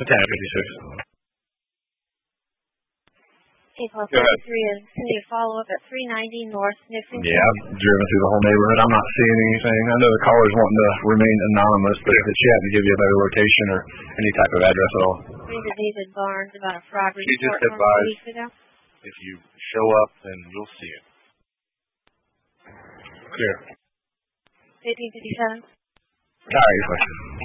10 56. 8+33 is Cindy, a follow-up at 390 North Nixon. Yeah, I've driven through the whole neighborhood. I'm not seeing anything. I know the caller's wanting to remain anonymous, but if she hadn't give you a better location or any type of address at all. David Barnes about a fraud report just from a week ago. If you show up, then you'll see it. Clear. 1857. All right, your question.